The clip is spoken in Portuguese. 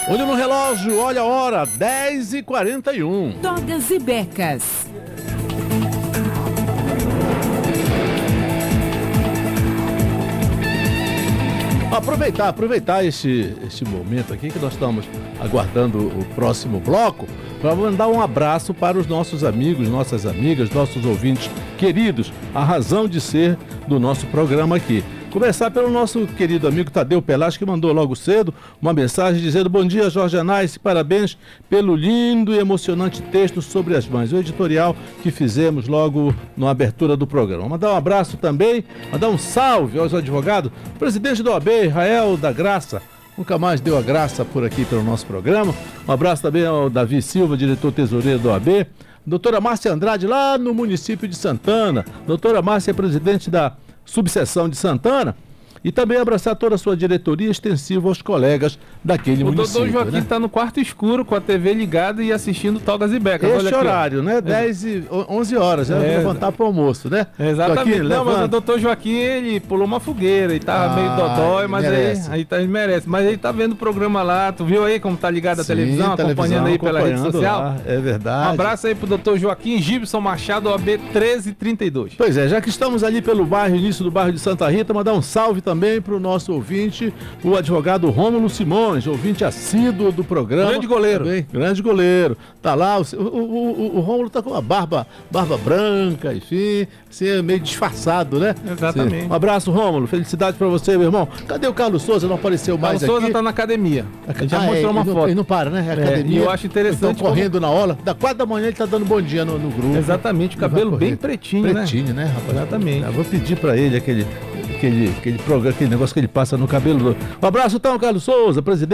Olho no relógio, olha a hora, 10h41. Togas e Becas. Aproveitar este momento aqui que nós estamos aguardando o próximo bloco para mandar um abraço para os nossos amigos, nossas amigas, nossos ouvintes queridos, a razão de ser do nosso programa aqui. Começar pelo nosso querido amigo Tadeu Pelas, que mandou logo cedo uma mensagem dizendo: bom dia, Jorge Anais, parabéns pelo lindo e emocionante texto sobre as mães, o editorial que fizemos logo na abertura do programa. Mandar um abraço também, mandar um salve aos advogados, presidente da OAB, Israel da Graça, nunca mais deu a graça por aqui pelo nosso programa. Um abraço também ao Davi Silva, diretor tesoureiro da OAB, doutora Márcia Andrade, lá no município de Santana. Doutora Márcia é presidente da subseção de Santana, e também abraçar toda a sua diretoria extensiva aos colegas daquele município. O doutor Joaquim está no quarto escuro com a TV ligada e assistindo Togas e Becas. Este horário, né? 11 horas, já levantar para o almoço, né? Exatamente. Joaquim, não, mas o doutor Joaquim, ele pulou uma fogueira e tava meio dodói, mas ele merece. Mas ele tá vendo o programa lá, tu viu aí como tá ligado a televisão, acompanhando aí pela rede social? Lá, é verdade. Um abraço aí pro doutor Joaquim Gibson Machado, OAB 1332. Pois é, já que estamos ali pelo bairro, início do bairro de Santa Rita, mandar um salve também para o nosso ouvinte, o advogado Rômulo Simões, ouvinte assíduo do programa. Grande goleiro. Também, grande goleiro. Tá lá, o Rômulo tá com uma barba branca, enfim, assim, meio disfarçado, né? Exatamente. Assim, um abraço, Rômulo, felicidade para você, meu irmão. Cadê o Carlos Souza? Não apareceu mais aqui. Carlos Souza tá na academia. Ele já mostrou uma foto. Ele não para, né? Academia. Eu acho interessante. Estão correndo na aula. Da 4 da manhã ele tá dando bom dia no grupo. Exatamente, o cabelo bem pretinho, né, rapaz? Exatamente. Eu vou pedir para ele aquele negócio que ele passa no cabelo. Um abraço então, Carlos Souza, presidente.